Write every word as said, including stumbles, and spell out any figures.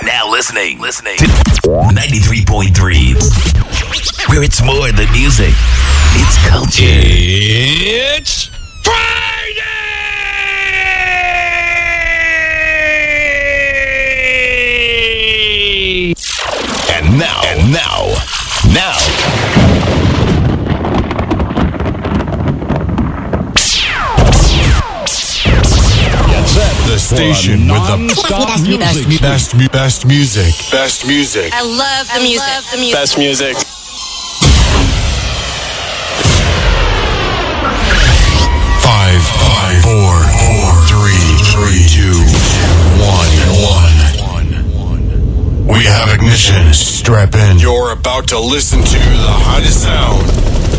now listening, listening to ninety-three point three, where it's more than music, it's culture. It's Friday! And now, and now, now. The station with the best music. Best, mu- best music. Best music. I love the music. Love the music. Best music. Five, five, four, four, three, three, two, one, one. We have ignition. Strap in. You're about to listen to the hottest sound